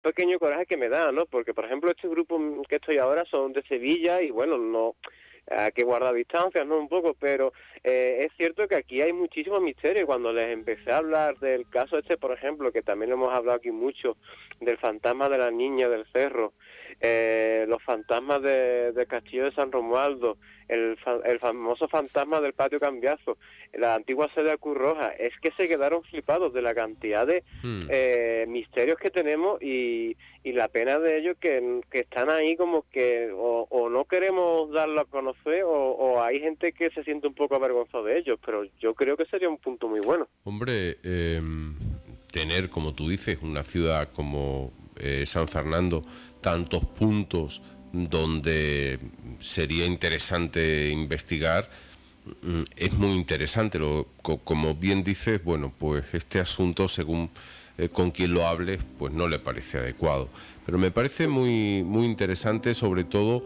pequeño coraje que me da, ¿no? Porque, por ejemplo, este grupo que estoy ahora son de Sevilla y, bueno, no hay que guardar distancias, ¿no? Un poco, pero es cierto que aquí hay muchísimo misterio. Y cuando les empecé a hablar del caso este, por ejemplo, que también lo hemos hablado aquí mucho, del fantasma de la niña del cerro, los fantasmas del castillo de San Romualdo, el famoso fantasma del patio Cambiazo, la antigua sede de Cruz Roja, es que se quedaron flipados de la cantidad de Hmm. misterios que tenemos y la pena de ellos que están ahí como que o no queremos darlo a conocer o hay gente que se siente un poco avergonzada de ellos, pero yo creo que sería un punto muy bueno. Hombre, tener, como tú dices, una ciudad como San Fernando, tantos puntos donde sería interesante investigar, es muy interesante. Como bien dices, bueno, pues este asunto, según con quien lo hables, pues no le parece adecuado. Pero me parece muy, muy interesante, sobre todo,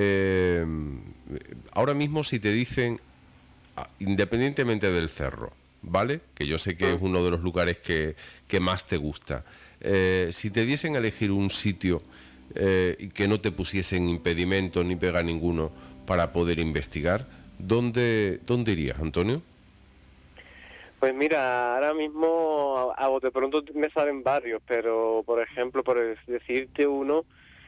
ahora mismo si te dicen, independientemente del cerro, ¿vale? Que yo sé que es Mm. uno de los lugares que más te gusta. Si te diesen a elegir un sitio y que no te pusiesen impedimento ni pega ninguno para poder investigar, ¿dónde irías, Antonio? Pues mira, ahora mismo a bote pronto me salen varios, pero por ejemplo, decirte uno,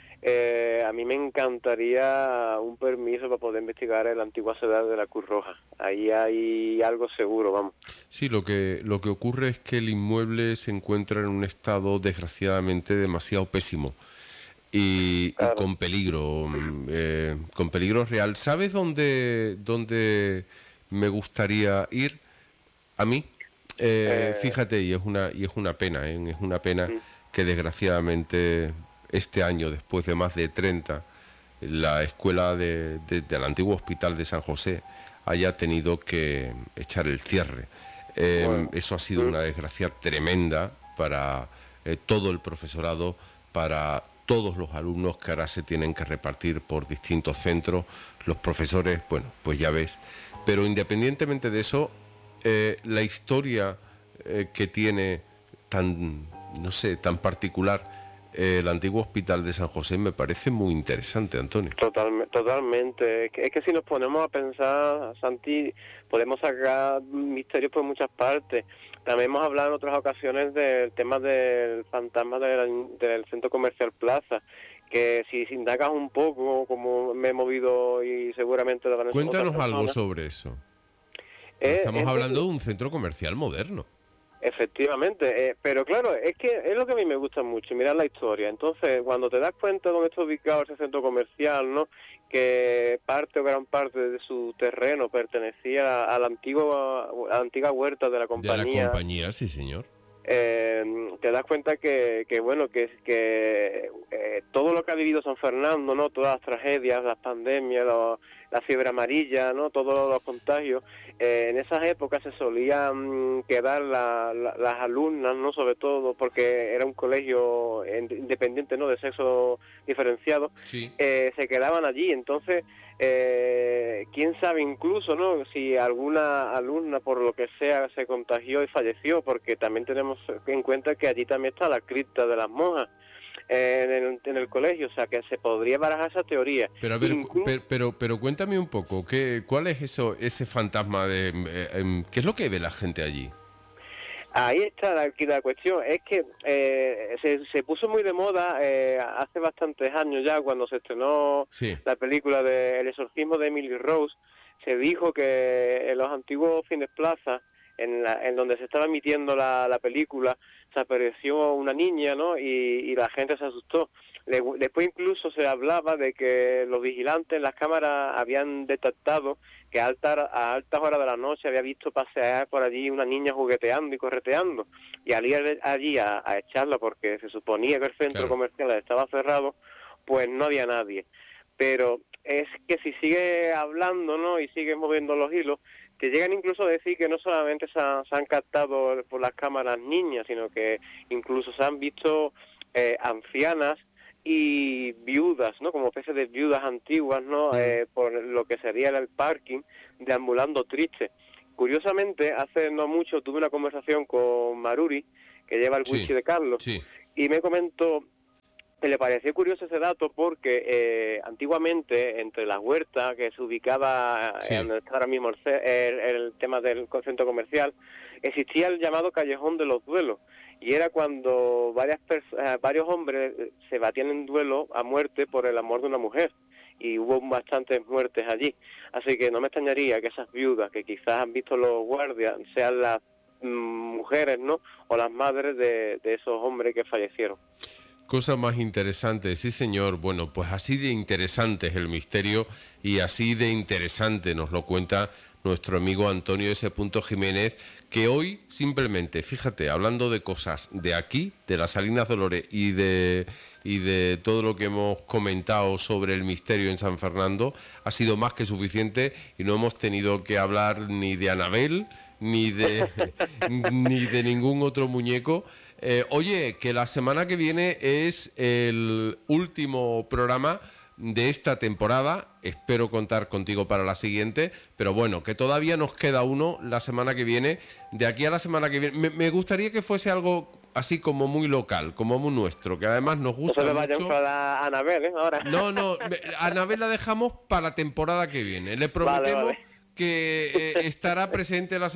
a mí me encantaría un permiso para poder investigar en la antigua ciudad de la Cruz Roja. Ahí hay algo seguro, vamos. Sí, lo que ocurre es que el inmueble se encuentra en un estado desgraciadamente demasiado pésimo y Claro. con peligro real. ¿Sabes dónde me gustaría ir? A mí, Eh, fíjate, y es una pena, ¿eh? Es una pena mm, que desgraciadamente este año, después de más de 30, la escuela del antiguo hospital de San José haya tenido que echar el cierre. bueno. Eso ha sido Mm. una desgracia tremenda para todo el profesorado, para todos los alumnos que ahora se tienen que repartir por distintos centros, los profesores, bueno, pues ya ves. Pero independientemente de eso, la historia que tiene tan, no sé, tan particular el antiguo hospital de San José me parece muy interesante, Antonio. Totalmente. Es que si nos ponemos a pensar, Santi, podemos sacar misterios por muchas partes. También hemos hablado en otras ocasiones del tema del fantasma del centro comercial Plaza, que si indagas un poco, como me he movido y seguramente lo van a hacer otras Cuéntanos algo personas, sobre eso, porque es, estamos es hablando muy, de un centro comercial moderno. efectivamente, pero claro, es que es lo que a mí me gusta mucho, mirar la historia. Entonces, cuando te das cuenta de dónde está ubicado ese centro comercial, ¿no? Que parte o gran parte de su terreno pertenecía a la antigua huerta de la De la compañía, compañía, sí, señor. te das cuenta que bueno, todo lo que ha vivido San Fernando, ¿no? Todas las tragedias, las pandemias, la fiebre amarilla, ¿no? Todos los contagios, en esas épocas se solían quedar las alumnas, ¿no? Sobre todo porque era un colegio independiente, ¿no? De sexo diferenciado, Sí. se quedaban allí. Entonces, quién sabe incluso, ¿no? Si alguna alumna por lo que sea se contagió y falleció, porque también tenemos en cuenta que allí también está la cripta de las monjas en el colegio, o sea que se podría barajar esa teoría. Pero a ver, Incluso pero cuéntame un poco, ¿cuál es eso, ese fantasma de, qué es lo que ve la gente allí? ahí está la cuestión, es que se puso muy de moda hace bastantes años ya, cuando se estrenó Sí, la película de El exorcismo de Emily Rose, se dijo que en los antiguos Cines Plaza, en donde se estaba emitiendo la película, se apareció una niña, ¿no? Y la gente se asustó. Después incluso se hablaba de que los vigilantes en las cámaras habían detectado que a altas horas de la noche había visto pasear por allí una niña jugueteando y correteando, y al ir allí a echarla porque se suponía que el centro claro. comercial estaba cerrado, pues no había nadie. Pero es que si sigue hablando, ¿no? Y sigue moviendo los hilos, te llegan incluso a decir que no solamente se han captado por las cámaras niñas, sino que incluso se han visto ancianas y viudas, ¿no? Como especies de viudas antiguas, ¿no? Mm, Por lo que sería el parking, deambulando tristes. Curiosamente, hace no mucho tuve una conversación con Maruri, que lleva el sí, Wichi de Carlos, sí. y me comentó le pareció curioso ese dato porque antiguamente entre las huertas que se ubicaba donde está ahora mismo el tema del centro comercial, existía el llamado callejón de los duelos, y era cuando varios hombres se batían en duelo a muerte por el amor de una mujer, y hubo bastantes muertes allí. Así que no me extrañaría que esas viudas que quizás han visto los guardias sean las mujeres, ¿no?, o las madres de esos hombres que fallecieron. Cosa más interesante, sí señor. Bueno, pues así de interesante es el misterio y así de interesante nos lo cuenta nuestro amigo Antonio S. Jiménez, que hoy simplemente, fíjate, hablando de cosas de aquí, de las Salinas Dolores y de todo lo que hemos comentado sobre el misterio en San Fernando, ha sido más que suficiente y no hemos tenido que hablar ni de Anabel ni de ningún otro muñeco. Oye, que la semana que viene es el último programa de esta temporada. Espero contar contigo para la siguiente, pero bueno, que todavía nos queda uno la semana que viene. De aquí a la semana que viene, me gustaría que fuese algo así como muy local, como muy nuestro, que además nos gusta mucho. No se le vayan para Anabel, ahora. No, Anabel la dejamos para la temporada que viene. Le prometemos... Vale. Que estará presente la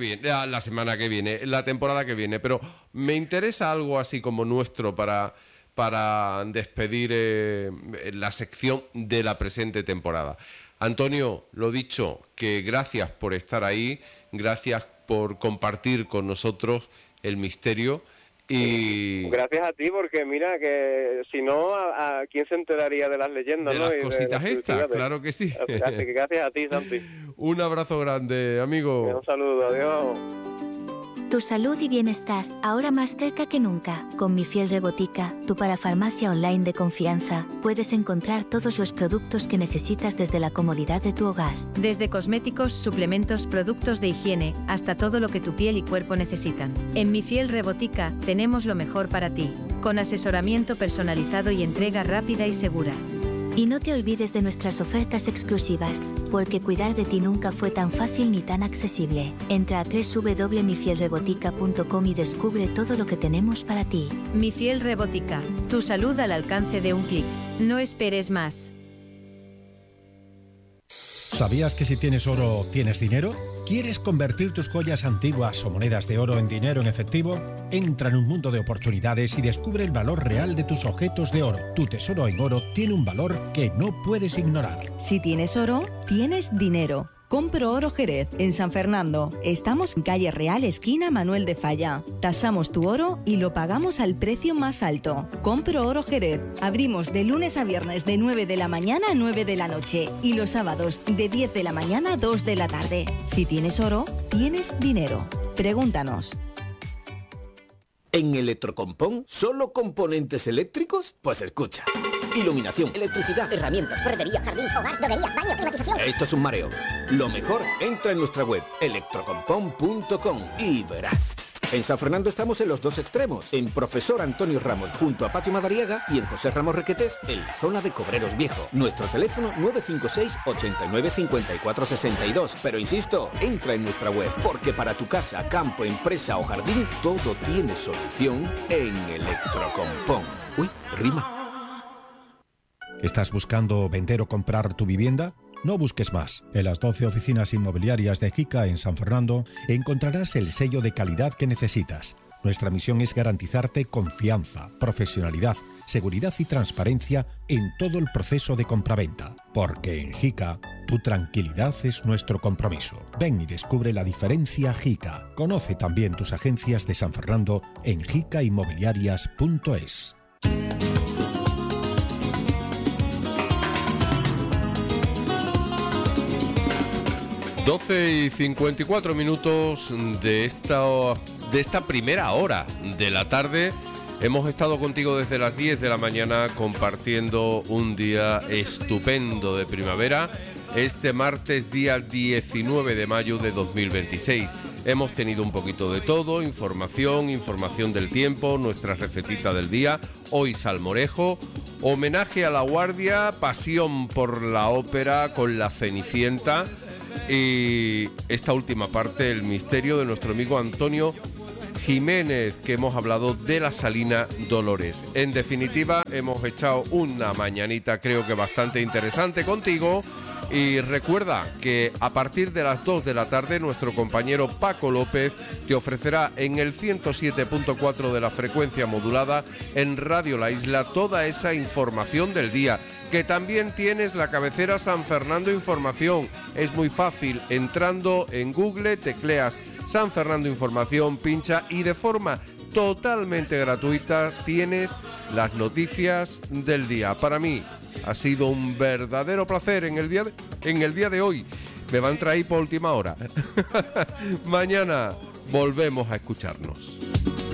temporada que viene, pero me interesa algo así como nuestro para despedir la sección de la presente temporada. Antonio, lo dicho, que gracias por estar ahí, gracias por compartir con nosotros el misterio. Y gracias a ti, porque mira que si no, ¿a quién se enteraría de las leyendas? De las cositas estas, claro que sí. Así que gracias a ti, Santi. Un abrazo grande, amigo. Un saludo, adiós. Tu salud y bienestar, ahora más cerca que nunca. Con Mi Fiel Rebotica, tu parafarmacia online de confianza, puedes encontrar todos los productos que necesitas desde la comodidad de tu hogar. Desde cosméticos, suplementos, productos de higiene, hasta todo lo que tu piel y cuerpo necesitan. En Mi Fiel Rebotica, tenemos lo mejor para ti, con asesoramiento personalizado y entrega rápida y segura. Y no te olvides de nuestras ofertas exclusivas, porque cuidar de ti nunca fue tan fácil ni tan accesible. Entra a www.mifielrebotica.com y descubre todo lo que tenemos para ti. Mi Fiel Rebotica, tu salud al alcance de un clic. No esperes más. ¿Sabías que si tienes oro, tienes dinero? ¿Quieres convertir tus joyas antiguas o monedas de oro en dinero en efectivo? Entra en un mundo de oportunidades y descubre el valor real de tus objetos de oro. Tu tesoro en oro tiene un valor que no puedes ignorar. Si tienes oro, tienes dinero. Compro Oro Jerez, en San Fernando. Estamos en calle Real, esquina Manuel de Falla. Tasamos tu oro y lo pagamos al precio más alto. Compro Oro Jerez. Abrimos de lunes a viernes de 9 de la mañana a 9 de la noche y los sábados de 10 de la mañana a 2 de la tarde. Si tienes oro, tienes dinero. Pregúntanos. ¿En Electrocompón solo componentes eléctricos? Pues escucha. Iluminación, electricidad, herramientas, ferretería, jardín, hogar, droguería, baño, climatización. Esto es un mareo. Lo mejor, entra en nuestra web electrocompón.com y verás. En San Fernando estamos en los dos extremos, en Profesor Antonio Ramos junto a Patio Madariaga y en José Ramos Requetés en la zona de Cobreros Viejo. Nuestro teléfono 956 89 54 62. Pero insisto, entra en nuestra web, porque para tu casa, campo, empresa o jardín, todo tiene solución en Electrocompón. Uy, rima. ¿Estás buscando vender o comprar tu vivienda? No busques más. En las 12 oficinas inmobiliarias de JICA en San Fernando encontrarás el sello de calidad que necesitas. Nuestra misión es garantizarte confianza, profesionalidad, seguridad y transparencia en todo el proceso de compraventa. Porque en JICA, tu tranquilidad es nuestro compromiso. Ven y descubre la diferencia JICA. Conoce también tus agencias de San Fernando en jicainmobiliarias.es. 12:54 de esta primera hora de la tarde. Hemos estado contigo desde las 10 de la mañana compartiendo un día estupendo de primavera, este martes día 19 de mayo de 2026. Hemos tenido un poquito de todo, información del tiempo, nuestra recetita del día, hoy salmorejo, homenaje a la Guardia, pasión por la ópera con la Cenicienta y esta última parte, el misterio de nuestro amigo Antonio Jiménez, que hemos hablado de la Salina Dolores. En definitiva, hemos echado una mañanita creo que bastante interesante contigo. Y recuerda que a partir de las 2 de la tarde nuestro compañero Paco López te ofrecerá en el 107.4 de la frecuencia modulada en Radio La Isla toda esa información del día, que también tienes la cabecera San Fernando Información. Es muy fácil, entrando en Google tecleas San Fernando Información, pincha y de forma totalmente gratuita tienes las noticias del día. Para mí ha sido un verdadero placer en el día de hoy. Me van a traer por última hora. Mañana volvemos a escucharnos.